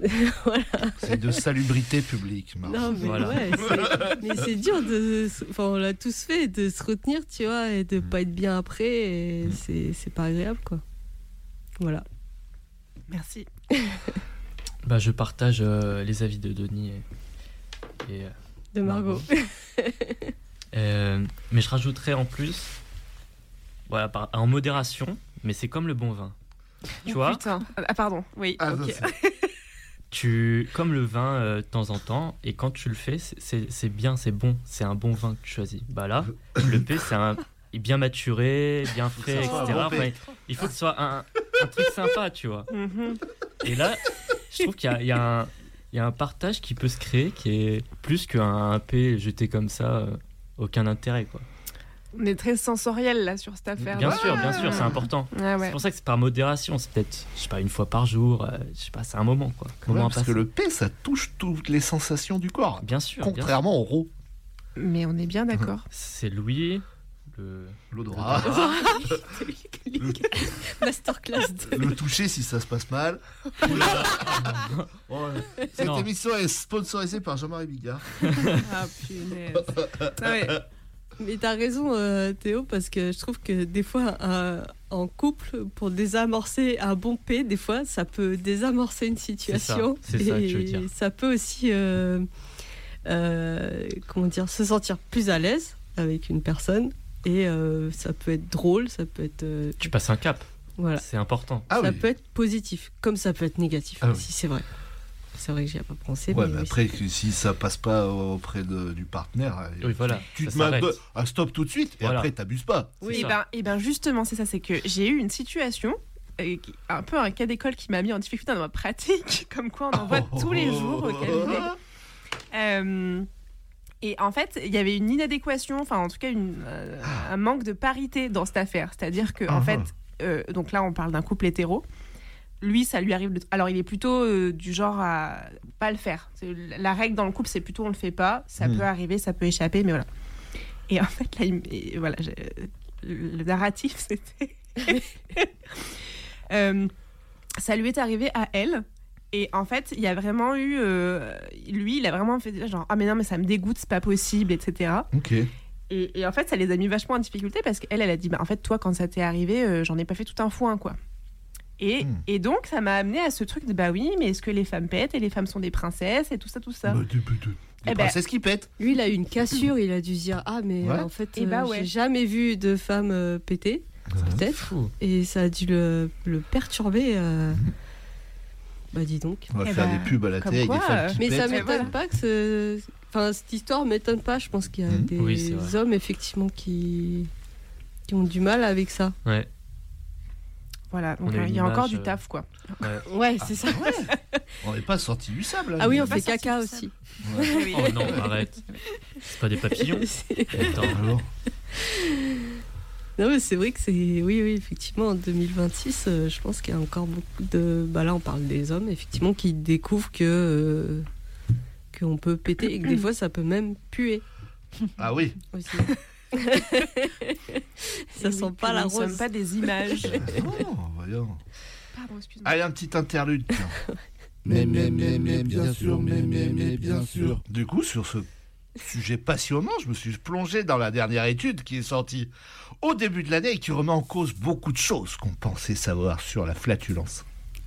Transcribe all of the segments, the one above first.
Voilà. C'est de salubrité publique, Marc. Non, mais Voilà. ouais, mais c'est dur enfin, on l'a tous fait, de se retenir, tu vois, et de pas être bien après, et c'est pas agréable, quoi. Voilà. Merci. Je partage les avis de Denis et De Margot. mais je rajouterais en plus, voilà, en modération, mais c'est comme le bon vin. Tu vois, Putain. Ah, pardon. Oui. Ah, ok. ça, comme le vin de temps en temps, et quand tu le fais, c'est bien, c'est bon, c'est un bon vin que tu choisis. Bah là, le P, est bien maturé, bien frais, soit etc. un bon P. Enfin, il faut que ce soit un truc sympa, tu vois. Mhm. Et là, je trouve qu'il y a un partage qui peut se créer qui est plus qu'un P jeté comme ça, aucun intérêt, quoi. On est très sensoriel là sur cette affaire. Bien sûr, c'est important. Ah ouais. C'est pour ça que c'est par modération, c'est peut-être, je sais pas, une fois par jour, je sais pas, c'est un moment, quoi. Ouais, Moment à parce que passer. le P, ça touche toutes les sensations du corps. Bien sûr, Contrairement au RO. Mais on est bien d'accord. c'est Louis, L'odorat. Masterclass de... Le toucher si ça se passe mal. Cette Non. émission est sponsorisée par Jean-Marie Bigard. Ah punaise. Ah ouais. Mais t'as raison, Théo, parce que je trouve que des fois, en couple, pour désamorcer un bon P, des fois, ça peut désamorcer une situation. C'est ça que je veux dire. Ça peut aussi, comment dire, se sentir plus à l'aise avec une personne. Et ça peut être drôle, ça peut être... tu passes un cap, voilà. c'est important. Ah Ça oui. peut être positif, comme ça peut être négatif Ah oui. aussi, c'est vrai. C'est vrai que j'y ai pas pensé. Ouais, mais mais oui, après, si ça passe pas auprès du partenaire, Oui, voilà. tu ça te mets s'arrête. un stop tout de suite et Voilà. après t'abuses pas. Oui. Et ben justement, c'est ça, c'est que j'ai eu une situation, un peu un cas d'école qui m'a mis en difficulté dans ma pratique, comme quoi on en voit tous les jours au cabinet. Et en fait, il y avait une inadéquation, enfin en tout cas un manque de parité dans cette affaire. C'est-à-dire que en fait, donc là on parle d'un couple hétéro. Lui, ça lui arrive. Alors il est plutôt du genre à pas le faire. La règle dans le couple, c'est plutôt on le fait pas. Ça peut arriver, ça peut échapper, mais voilà. Et en fait là, voilà, le narratif c'était, ça lui est arrivé à elle. Et en fait, il y a vraiment eu... lui, il a vraiment fait genre « Ah mais non, mais ça me dégoûte, c'est pas possible, etc. » Ok. Et en fait, ça les a mis vachement en difficulté parce qu'elle, elle a dit « Bah en fait, toi, quand ça t'est arrivé, j'en ai pas fait tout un foin, quoi. » Et donc, ça m'a amené à ce truc de « Bah oui, mais est-ce que les femmes pètent et les femmes sont des princesses et tout ça, tout ça. » Les princesses qui pètent. Lui, il a eu une cassure, il a dû se dire « Ah, mais Ouais. en fait, Eh bah ouais. j'ai jamais vu de femme péter, peut-être. Fou. » Et ça a dû le perturber. Bah dis donc. On va Eh faire ben, des pubs à la comme télé avec des quoi, femmes qui Mais ça pètent. m'étonne pas que Enfin, cette histoire m'étonne pas. Je pense qu'il y a Oui, c'est vrai. des hommes, effectivement, qui ont du mal avec ça. Ouais. Voilà, donc On a il une y a encore image, du taf, quoi. Ouais, c'est ça. On n'est pas sorti du sable. Ah oui, on mais- fait caca aussi. Ouais. Oh non, arrête. C'est pas des papillons. Attends. Alors, Non, mais c'est vrai que c'est... Oui, effectivement, en 2026, je pense qu'il y a encore beaucoup de... Bah là, on parle des hommes, effectivement, qui découvrent qu'on peut péter et que des fois, ça peut même puer ah oui. aussi. Et Ça oui, sent puis pas la nous ne sommes rose. pas des images. Oh, voyons. Pardon, excuse-moi. Allez, un petit interlude. tiens. Mais, bien sûr, mais, bien sûr. Du coup, sur ce sujet passionnant, je me suis plongé dans la dernière étude qui est sortie au début de l'année et qui remet en cause beaucoup de choses qu'on pensait savoir sur la flatulence.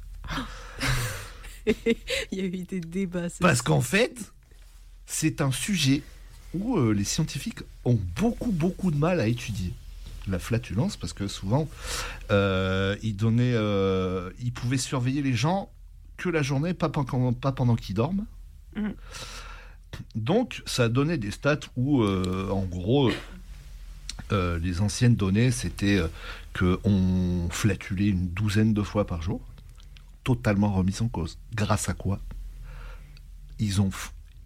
Il y a eu des débats. Parce qu'en fait, c'est un sujet où les scientifiques ont beaucoup de mal à étudier la flatulence, parce que souvent, ils pouvaient surveiller les gens que la journée, pas pendant qu'ils dorment. Mm. Donc, ça a donné des stats où, en gros, les anciennes données, c'était qu'on flatulait une douzaine de fois par jour, totalement remis en cause. Grâce à quoi ? Ils ont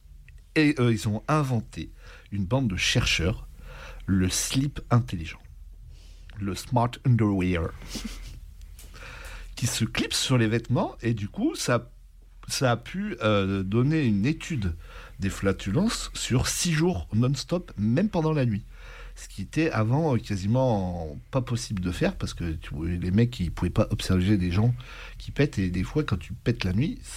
inventé une bande de chercheurs, le slip intelligent, le smart underwear, qui se clipse sur les vêtements, et du coup, ça a pu donner une étude des flatulences sur 6 jours non-stop, même pendant la nuit. Ce qui était avant quasiment pas possible de faire, parce que les mecs, ils pouvaient pas observer des gens qui pètent, et des fois, quand tu pètes la nuit,